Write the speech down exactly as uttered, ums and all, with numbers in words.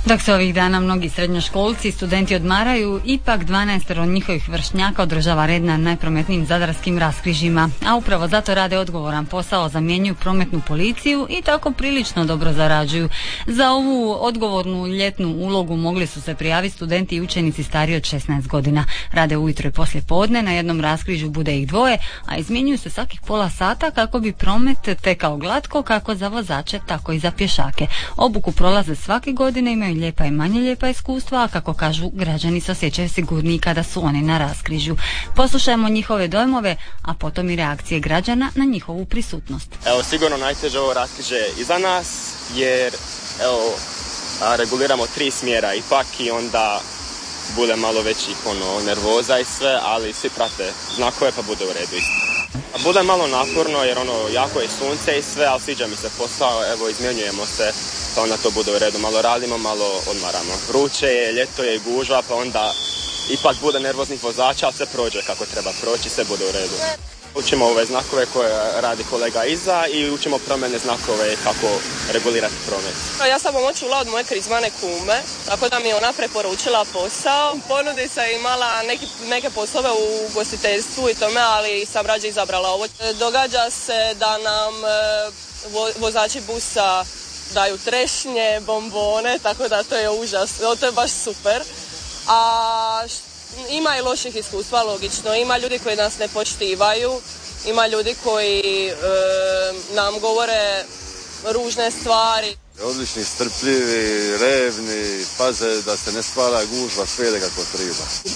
Dok se ovih dana mnogi srednjoškolci i studenti odmaraju, ipak dvanaestero njihovih vršnjaka održava red na najprometnijim zadarskim raskrižjima, a upravo zato rade odgovoran posao, zamjenjuju prometnu policiju i tako prilično dobro zarađuju. Za ovu odgovornu ljetnu ulogu mogli su se prijaviti studenti i učenici stariji od šesnaest godina. Rade ujutro i poslije podne, na jednom raskrižju bude ih dvoje, a izmjenjuju se svakih pola sata kako bi promet tekao glatko kako za vozače, tako i za pješake. Obuku prolaze svake godine, imaju lijepa i manje lijepa iskustva, a kako kažu, građani se osjećaju sigurniji kada su oni na raskrižju. Poslušajmo njihove dojmove, a potom i reakcije građana na njihovu prisutnost. Evo, sigurno najteže ovo raskrižje iza nas, jer evo, a, reguliramo tri smjera ipak i onda bude malo većih ono, nervoza i sve, ali svi prate znakove pa bude u redu isto. Bude malo naporno jer ono, jako je sunce i sve, ali sviđa mi se posao, evo izmjenjujemo se, pa onda to bude u redu, malo radimo, malo odmaramo. Vruće je, ljeto je, gužva, pa onda ipak bude nervoznih vozača, ali sve prođe kako treba proći, sve bude u redu. Učimo ove znakove koje radi kolega iza i učimo promjene znakove kako regulirati promet. Ja sam pomoćula od moje krizmane kume, tako da mi je ona preporučila posao. Ponudi se imala neki, neke poslove u ugostiteljstvu i tome, ali sam rađe izabrala ovo. Događa se da nam vo, vozači busa daju trešnje, bombone, tako da to je užas, to je baš super. A ima i loših iskustva, logično. Ima ljudi koji nas ne poštivaju, ima ljudi koji e, nam govore ružne stvari. Odlični, strpljivi, revni, paze da se ne stvara gužva, sve ide kako treba.